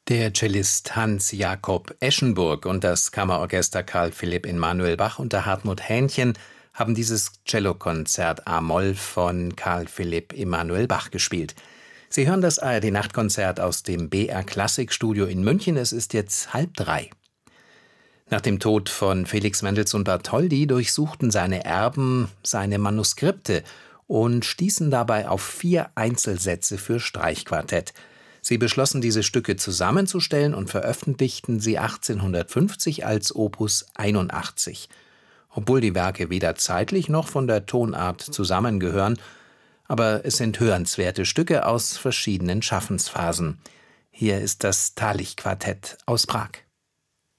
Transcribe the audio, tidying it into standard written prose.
Der Cellist Hans Jakob Eschenburg und das Kammerorchester Carl Philipp Emanuel Bach unter Hartmut Hähnchen haben dieses Cellokonzert a-Moll von Carl Philipp Emanuel Bach gespielt. Sie hören das ARD-Nachtkonzert aus dem BR Klassikstudio in München. Es ist jetzt 2:30. Nach dem Tod von Felix Mendelssohn Bartholdy durchsuchten seine Erben seine Manuskripte und stießen dabei auf 4 Einzelsätze für Streichquartett. Sie beschlossen, diese Stücke zusammenzustellen und veröffentlichten sie 1850 als Opus 81. Obwohl die Werke weder zeitlich noch von der Tonart zusammengehören, aber es sind hörenswerte Stücke aus verschiedenen Schaffensphasen. Hier ist das Thalich-Quartett aus Prag.